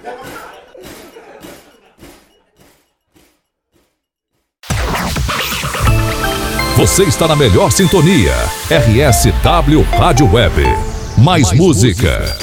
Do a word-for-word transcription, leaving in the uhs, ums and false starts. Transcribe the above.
Você está na melhor sintonia. R S W Rádio Web. Mais, Mais música. música.